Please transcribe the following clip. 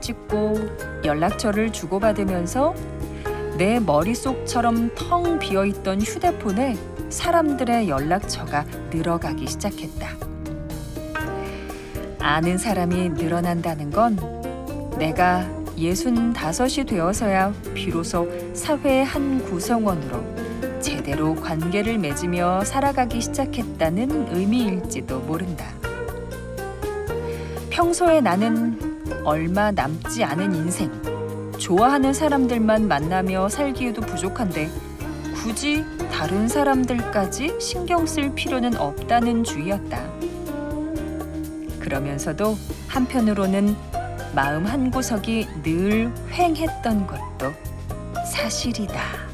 씻고 연락처를 주고받으면서 내 머릿속처럼 텅 비어있던 휴대폰에 사람들의 연락처가 늘어가기 시작했다. 아는 사람이 늘어난다는 건 내가 65이 되어서야 비로소 사회의 한 구성원으로 제대로 관계를 맺으며 살아가기 시작했다는 의미일지도 모른다. 평소에 나는 얼마 남지 않은 인생, 좋아하는 사람들만 만나며 살기에도 부족한데 굳이 다른 사람들까지 신경 쓸 필요는 없다는 주의였다. 그러면서도 한편으로는 마음 한구석이 늘 휑했던 것도 사실이다.